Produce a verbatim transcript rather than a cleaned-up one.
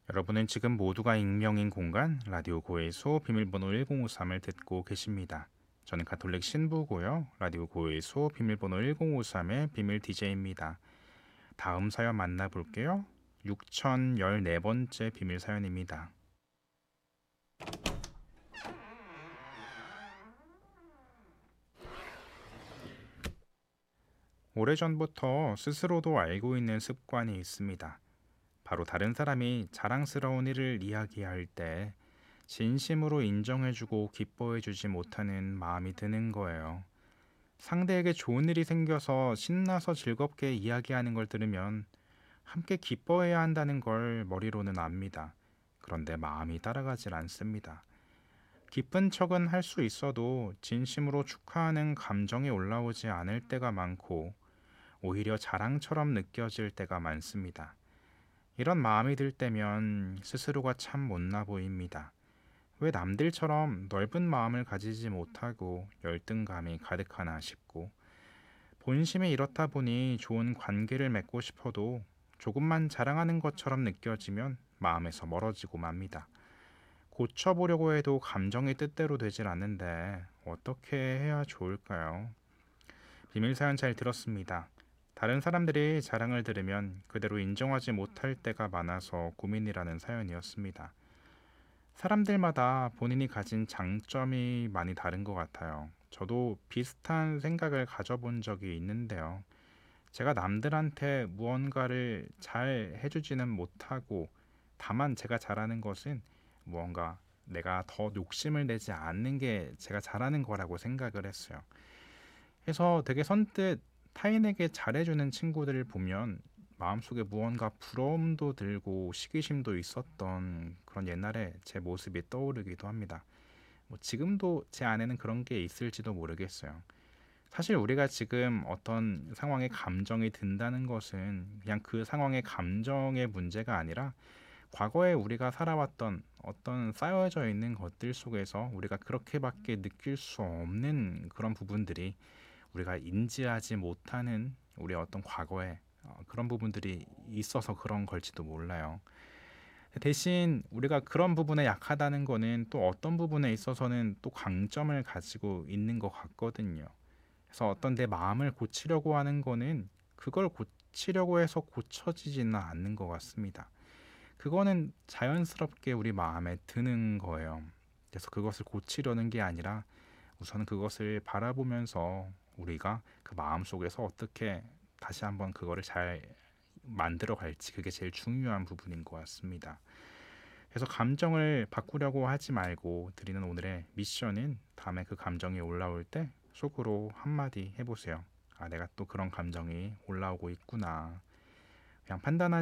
여러분은 지금 모두가 익명인 공간 라디오 고해소 비밀번호 일공오삼을 듣고 계십니다. 저는 가톨릭 신부고요. 라디오 고해소 비밀번호 일공오삼의 비밀 디제이입니다. 다음 사연 만나볼게요. 육천십사 번째 비밀 사연입니다. 오래전부터 스스로도 알고 있는 습관이 있습니다. 바로 다른 사람이 자랑스러운 일을 이야기할 때 진심으로 인정해주고 기뻐해주지 못하는 마음이 드는 거예요. 상대에게 좋은 일이 생겨서 신나서 즐겁게 이야기하는 걸 들으면 함께 기뻐해야 한다는 걸 머리로는 압니다. 그런데 마음이 따라가질 않습니다. 기쁜 척은 할 수 있어도 진심으로 축하하는 감정이 올라오지 않을 때가 많고 오히려 자랑처럼 느껴질 때가 많습니다. 이런 마음이 들 때면 스스로가 참 못나 보입니다. 왜 남들처럼 넓은 마음을 가지지 못하고 열등감이 가득하나 싶고, 본심이 이렇다 보니 좋은 관계를 맺고 싶어도 조금만 자랑하는 것처럼 느껴지면 마음에서 멀어지고 맙니다. 고쳐보려고 해도 감정이 뜻대로 되질 않는데 어떻게 해야 좋을까요? 비밀사연 잘 들었습니다. 다른 사람들이 자랑을 들으면 그대로 인정하지 못할 때가 많아서 고민이라는 사연이었습니다. 사람들마다 본인이 가진 장점이 많이 다른 것 같아요. 저도 비슷한 생각을 가져본 적이 있는데요. 제가 남들한테 무언가를 잘 해주지는 못하고, 다만 제가 잘하는 것은 무언가 내가 더 욕심을 내지 않는 게 제가 잘하는 거라고 생각을 했어요. 그래서 되게 선뜻 타인에게 잘해주는 친구들을 보면 마음속에 무언가 부러움도 들고 시기심도 있었던 그런 옛날에 제 모습이 떠오르기도 합니다. 뭐 지금도 제 안에는 그런 게 있을지도 모르겠어요. 사실 우리가 지금 어떤 상황에 감정이 든다는 것은 그냥 그 상황의 감정의 문제가 아니라 과거에 우리가 살아왔던 어떤 쌓여져 있는 것들 속에서 우리가 그렇게밖에 느낄 수 없는 그런 부분들이 우리가 인지하지 못하는 우리 어떤 과거에 어, 그런 부분들이 있어서 그런 걸지도 몰라요. 대신 우리가 그런 부분에 약하다는 거는 또 어떤 부분에 있어서는 또 강점을 가지고 있는 것 같거든요. 그래서 어떤 내 마음을 고치려고 하는 거는 그걸 고치려고 해서 고쳐지지는 않는 것 같습니다. 그거는 자연스럽게 우리 마음에 드는 거예요. 그래서 그것을 고치려는 게 아니라 우선 그것을 바라보면서 우리가 그 마음 속에서 어떻게 다시 한번 그거를 잘 만들어 갈지, 그게 제일 중요한 부분인 것 같습니다. 그래서 감정을 바꾸려고 하지 말고 드리는 오늘의 미션은 다음에 그 감정이 올라올 때 속으로 한마디 해보세요. 아, 내가 또 그런 감정이 올라오고 있구나. 그냥 판단하지